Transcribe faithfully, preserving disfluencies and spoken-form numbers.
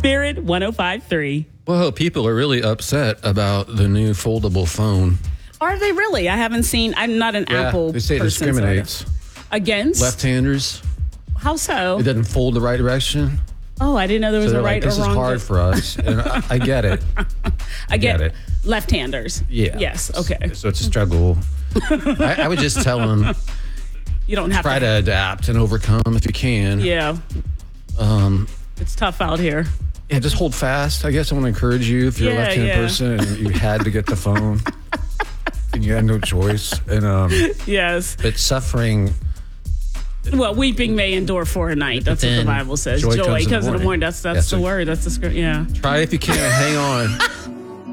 Spirit one oh five point three. Well, people are really upset about the new foldable phone. Are they really? I haven't seen. I'm not an Yeah, Apple they say it person. discriminates Sort of. Against? left-handers. How so? It doesn't fold the right direction. Oh, I didn't know there was So a like, right this or wrong. is hard for us, and I, I get it. I get, get it. left-handers. Yeah. Yes. Okay. So it's a struggle. I, I would just tell them, You don't have try to. to adapt and overcome if you can. Yeah. Um, It's tough out here. yeah, just hold fast. I guess I want to encourage you if you're Yeah, a left-handed yeah. person and you had to get the phone and you had no choice. And um, Yes. but suffering. Well, weeping may endure for a night. That's what the then Bible says. joy Joy comes in the comes in the morning. morning. That's that's That's the a- word. That's the script. Yeah. Try if you can. Hang on.